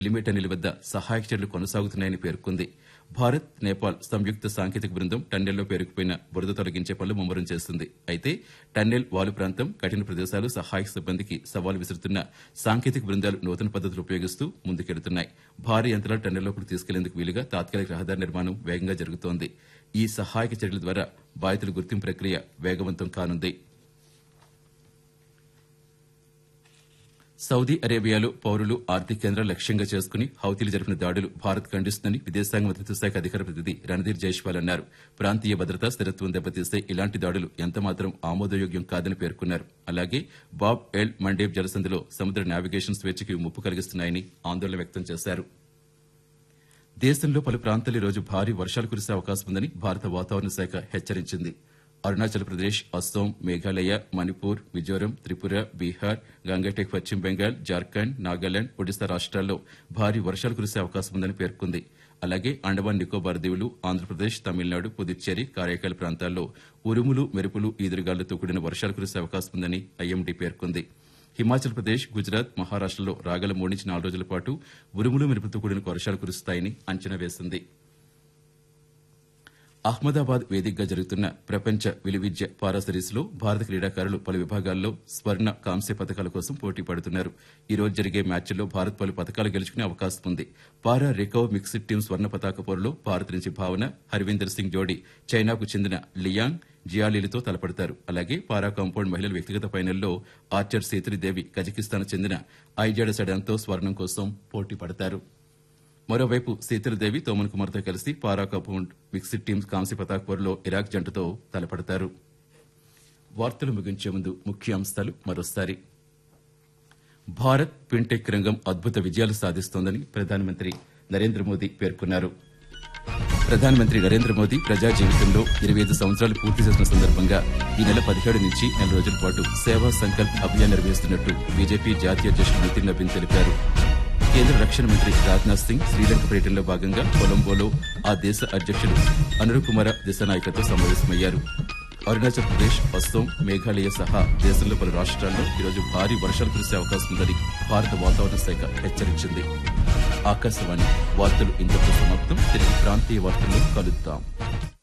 లిమిటనిల వద్ద సహాయక చర్యలు కొనసాగుతున్నాయని పేర్కొంది. భారత్ నేపాల్ సంయుక్త సాంకేతిక బృందం టన్నెల్లో పేరుకుపోయిన బురద తొలగించే పనులు ముమ్మరం చేస్తుంది. అయితే టన్నెల్ వాలు ప్రాంతం, కఠిన ప్రదేశాలు సహాయక సిబ్బందికి సవాలు విసురుతున్న సాంకేతిక బృందాలు నూతన పద్దతులు ఉపయోగిస్తూ ముందుకెడుతున్నాయి. భారీ యంత్రాలు టన్నెల్లోకి తీసుకెళ్లేందుకు వీలుగా తాత్కాలిక రహదారి నిర్మాణం వేగంగా జరుగుతోంది. ఈ సహాయక చర్యల ద్వారా బాధితుల గుర్తింపు ప్రక్రియ వేగవంతం కానుంది. సౌదీ అరేబియాలో పౌరులు ఆర్థిక కేంద్రాలు లక్ష్యంగా చేసుకుని హౌతీలు జరిపిన దాడులు భారత్ ఖండిస్తుందని విదేశాంగ మంత్రిత్వ శాఖ అధికార ప్రతినిధి రణధీర్ జైష్వాల్ అన్నారు. ప్రాంతీయ భద్రత, స్థిరత్వం దెబ్బతీస్తే ఇలాంటి దాడులు ఎంతమాత్రం ఆమోదయోగ్యం కాదని పేర్కొన్నారు. అలాగే బాబ్ ఎల్ మండేబ్ జలసంధిలో సముద్ర నావిగేషన్ స్వేచ్ఛకి ముప్పు కలిగిస్తున్నాయని ఆందోళన వ్యక్తం చేశారు. దేశంలో పలు ప్రాంతాల్లో ఈ రోజు భారీ వర్షాలు కురిసే అవకాశం ఉందని భారత వాతావరణ శాఖ హెచ్చరించింది. అరుణాచల్ ప్రదేశ్, అస్సోం, మేఘాలయ, మణిపూర్, మిజోరం, త్రిపుర, బీహార్, గంగటెక్ పశ్చిమ బెంగాల్, జార్ఖండ్, నాగాలాండ్, ఒడిశా రాష్ట్రాల్లో భారీ వర్షాలు కురిసే అవకాశం ఉందని పేర్కొంది. అలాగే అండమాన్ నికోబార్ దీవులు, ఆంధ్రప్రదేశ్, తమిళనాడు, పుదుచ్చేరి, కారైకాల్ ప్రాంతాల్లో ఉరుములు, మెరుపులు, ఈదురుగాలులతో కూడిన వర్షాలు కురిసే అవకాశం ఉందని ఐఎండీ పేర్కొంది. హిమాచల్ ప్రదేశ్, గుజరాత్, మహారాష్టలో రాగల 3 నుంచి 4 రోజుల పాటు ఉరుములు, మెరుపులతో కూడిన వర్షాలు కురుస్తాయని అంచనా వేసింది. అహ్మదాబాద్ వేదికగా జరుగుతున్న ప్రపంచ విలువిద్య పారా సిరీస్లో భారత క్రీడాకారులు పలు విభాగాల్లో స్వర్ణ, కాంస్య పతకాల కోసం పోటీ పడుతున్నారు. ఈ రోజు జరిగే మ్యాచ్ల్లో భారత్ పలు పతకాలు గెలుచుకునే అవకాశం ఉంది. పారా రికర్వ్ మిక్స్డ్ టీం స్వర్ణ పతాక పోరులో భారత్ నుంచి భావన, హర్వీందర్ సింగ్ జోడీ చైనాకు చెందిన లియాంగ్ జియాలీలతో తలపడతారు. అలాగే పారా కాంపౌండ్ మహిళల వ్యక్తిగత ఫైనల్లో ఆర్చర్ సేతురిదేవి కజకిస్తాన్ చెందిన ఐజాడ సడాన్తో స్వర్ణం కోసం పోటీ పడతారు. మరోవైపు సీతలదేవి తోమన్ కుమార్తో కలిసి పారా కాంపౌండ్ మిక్స్డ్ టీమ్ కాంస్య పతాక పోరులో ఇరాక్ జంటతో తలపడతారు. వార్తలు ముగించే ముందు ముఖ్యాంశాలు మరోసారి. భారత్ ఫిన్టెక్ రంగం అద్భుత విజయాలు సాధిస్తోందని ప్రధానమంత్రి నరేంద్ర మోదీ పేర్కొన్నారు. ప్రధానమంత్రి నరేంద్ర మోదీ ప్రజా జీవితంలో 25 సంవత్సరాలు పూర్తి చేసిన సందర్భంగా ఈ నెల 17 నుంచి 4 రోజుల పాటు సేవా సంకల్ప్ అభియాన్ నిర్వహిస్తున్నట్టు బీజేపీ జాతీయ అధ్యక్షుడు నితిన్ నబీన్ తెలిపారు. కేంద్ర రక్షణ మంత్రి రాజ్నాథ్ సింగ్ శ్రీలంక పర్యటనలో భాగంగా కొలంబోలో ఆ దేశ అధ్యక్షుడు అనురు కుమార దిశనాయకతో సమావేశమయ్యారు. అరుణాచల్ ప్రదేశ్, అస్సోం, మేఘాలయ సహా దేశంలో పలు రాష్ట్రాల్లో ఈరోజు భారీ వర్షాలు కురిసే అవకాశం ఉందని భారత వాతావరణ శాఖ హెచ్చరించింది. ఆకాశవాణి వార్తలు ఇంతటితో సమాప్తం. తిరిగి ప్రాంతీయ వార్తల్లో కలుద్దాం.